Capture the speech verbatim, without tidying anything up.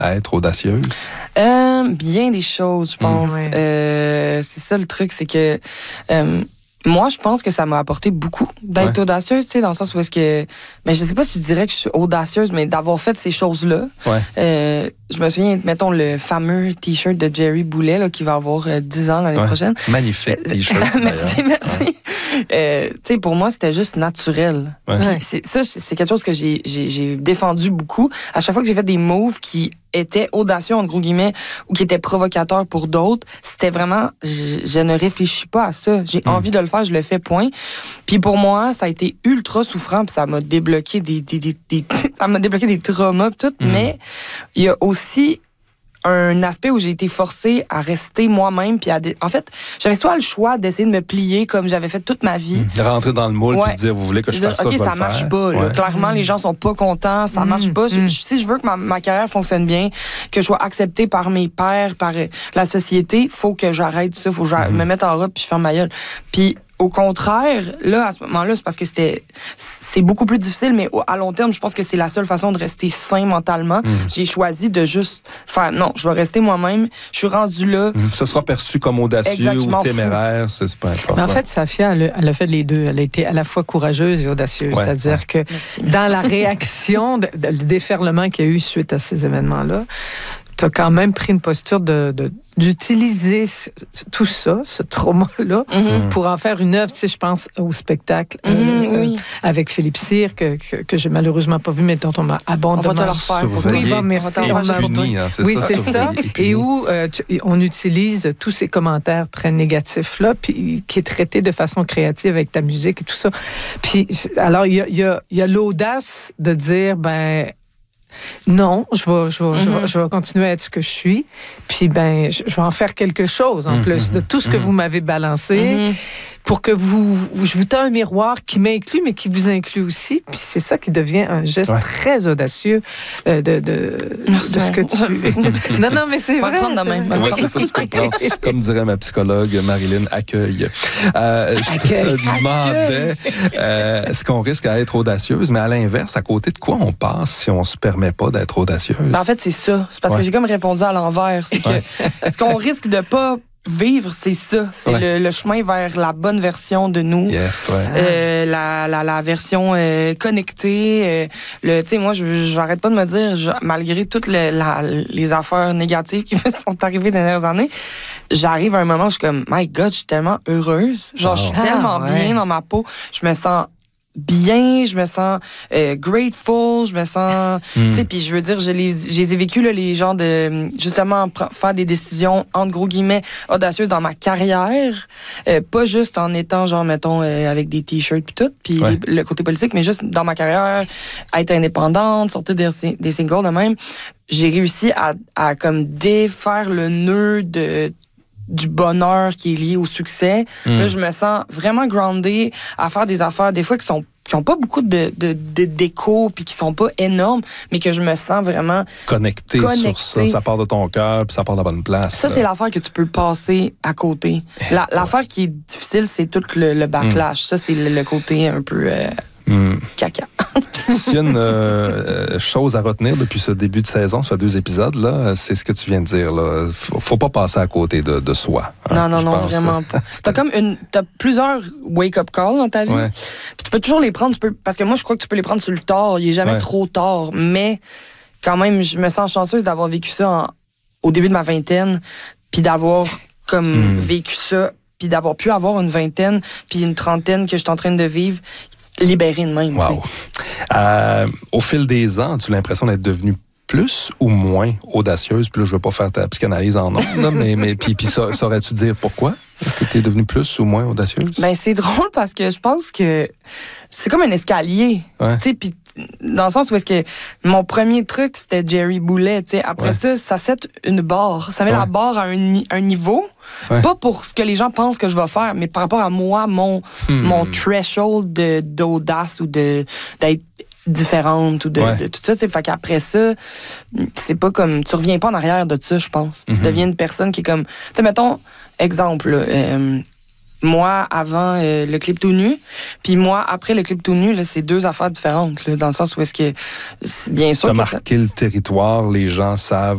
à être audacieuse? Euh, bien des choses, je pense. Mmh, ouais. euh, c'est ça le truc, c'est que euh, moi, je pense que ça m'a apporté beaucoup d'être ouais. audacieuse, tu sais, dans le sens où est-ce que... Mais je sais pas si je dirais que je suis audacieuse, mais d'avoir fait ces choses-là. Ouais. Euh, je me souviens, mettons, le fameux T-shirt de Jerry Boulet, là, qui va avoir euh, dix ans l'année Ouais. prochaine. Magnifique T-shirt. Merci, merci. Euh, tu sais, pour moi, c'était juste naturel. Ouais. Puis c'est, ça, c'est quelque chose que j'ai, j'ai, j'ai défendu beaucoup. À chaque fois que j'ai fait des moves qui étaient audacieux, entre gros guillemets, ou qui étaient provocateurs pour d'autres, c'était vraiment, je, je ne réfléchis pas à ça. J'ai mm. envie de le faire, je le fais, point. Puis pour moi, ça a été ultra souffrant, puis ça m'a débloqué des, des, des, des ça m'a débloqué des traumas, puis tout. Mm. Mais il y a aussi un aspect où j'ai été forcée à rester moi-même, puis à dé... en fait, j'avais soit le choix d'essayer de me plier comme j'avais fait toute ma vie. Mmh. Rentrer dans le moule ouais. puis se dire, vous voulez que je fasse ça, OK, je vais ça le marche faire. pas. Là. Ouais. Clairement, mmh. les gens sont pas contents, ça mmh. marche pas. Je, je, si je veux que ma, ma carrière fonctionne bien, que je sois acceptée par mes pairs, par la société, faut que j'arrête ça, faut que je mmh. me mette en robe puis je ferme ma gueule. Puis au contraire, là, à ce moment-là, c'est parce que c'était, c'est beaucoup plus difficile, mais à long terme, je pense que c'est la seule façon de rester sain mentalement. Mm. J'ai choisi de juste faire, non, je vais rester moi-même, je suis rendue là. Mm. Ce sera perçu comme audacieux Exactement ou téméraire, c'est, c'est pas important. Mais en fait, Safia, elle, elle a fait les deux. Elle a été à la fois courageuse et audacieuse. Ouais, c'est-à-dire ouais. que Merci. Dans la réaction, de, de, le déferlement qu'il y a eu suite à ces événements-là, tu as quand même pris une posture de, de, d'utiliser c- tout ça, ce trauma-là, mm-hmm. pour en faire une œuvre. Tu sais, je pense au spectacle mm-hmm, euh, oui. euh, avec Philippe Cyr, que, que, que j'ai malheureusement pas vu, mais dont on m'a abondamment... On va te le refaire pour toi. Oui, bon, merci. On on puni, hein, c'est oui, ça, c'est ça. Et, et où euh, tu, on utilise tous ces commentaires très négatifs-là, puis qui est traité de façon créative avec ta musique et tout ça. Puis, alors, il y a, y a, y a l'audace de dire, ben... Non, je vais, je, vais, mm-hmm. je, vais, je vais continuer à être ce que je suis. Puis, ben, je, je vais en faire quelque chose en mm-hmm. plus de tout ce que mm-hmm. vous m'avez balancé mm-hmm. pour que vous, je vous tends un miroir qui m'inclut, mais qui vous inclut aussi. Puis, c'est ça qui devient un geste ouais. très audacieux euh, de, de, de ce que tu... non, non, mais c'est vrai. Prendre de même. Oui, c'est ça, tu peux prendre. Comme dirait ma psychologue, Marilyn, accueil. Euh, je accueil. te demandais, euh, est-ce qu'on risque à être audacieuse? Mais à l'inverse, à côté de quoi on passe si on se permet pas d'être audacieuse? Ben en fait, c'est ça. C'est parce ouais. que j'ai comme répondu à l'envers. C'est que ouais. ce qu'on risque de pas vivre, c'est ça. C'est ouais. le, le chemin vers la bonne version de nous. Yes, ouais. euh, la, la, la version euh, connectée. Euh, le, tu sais, moi, je j'arrête pas de me dire, je, malgré toutes les, la, les affaires négatives qui me sont arrivées ces dernières années, j'arrive à un moment où je suis comme, my God, je suis tellement heureuse. Genre, oh. je suis ah, tellement ouais. bien dans ma peau. Je me sens bien, je me sens euh, grateful, je me sens... Mm. Tu sais, puis je veux dire, je les, je les ai vécu, là, les gens de, justement, pr- faire des décisions, entre gros guillemets, audacieuses dans ma carrière, euh, pas juste en étant, genre, mettons, euh, avec des t-shirts puis tout, puis ouais. le côté politique, mais juste dans ma carrière, être indépendante, sortir des, des singles de même. J'ai réussi à, à comme défaire le nœud de du bonheur qui est lié au succès. Mm. Là, je me sens vraiment groundée à faire des affaires, des fois, qui sont qui n'ont pas beaucoup de, de, de déco puis qui sont pas énormes, mais que je me sens vraiment connectée sur ça. Ça part de ton cœur puis ça part de la bonne place. Ça, là. C'est l'affaire que tu peux passer à côté. La, l'affaire qui est difficile, c'est tout le, le backlash. Mm. Ça, c'est le, le côté un peu... Euh, Mm. caca. S'il y a une euh, chose à retenir depuis ce début de saison, sur deux épisodes, là, c'est ce que tu viens de dire. Là. Faut, faut pas passer à côté de, de soi. Hein, non, non, non, pense. vraiment pas. T'as comme une, t'as plusieurs wake-up calls dans ta vie. Ouais. Puis tu peux toujours les prendre, tu peux, parce que moi, je crois que tu peux les prendre sur le tard. Il est jamais ouais. trop tard. Mais quand même, je me sens chanceuse d'avoir vécu ça en, au début de ma vingtaine, puis d'avoir comme mm. vécu ça, puis d'avoir pu avoir une vingtaine, puis une trentaine que je suis en train de vivre. Libérée de même. Wow. Euh, au fil des ans, as-tu l'impression d'être devenue plus ou moins audacieuse? Puis là, je ne veux pas faire ta psychanalyse en ondes, là, mais, mais puis, puis ça, saurais-tu dire pourquoi? Est-ce que tu es devenue plus ou moins audacieuse? Ben, c'est drôle parce que je pense que c'est comme un escalier. Ouais. Tu sais, puis dans le sens où est-ce que mon premier truc, c'était Jerry Boulet. Tu sais. Après ouais. ça, ça set une barre. Ça met ouais. la barre à un, un niveau. Ouais. Pas pour ce que les gens pensent que je vais faire, mais par rapport à moi, mon, hmm. mon threshold de, d'audace ou de, d'être différente ou de, ouais. de tout ça. T'sais. Fait qu'après ça, c'est pas comme... Tu reviens pas en arrière de ça, je pense. Mm-hmm. Tu deviens une personne qui est comme... Tu sais, mettons, exemple, là, euh, moi, avant euh, le clip tout nu, puis moi, après le clip tout nu, là, c'est deux affaires différentes, là, dans le sens où est-ce que... Bien sûr... T'as que marqué ça... le territoire, les gens savent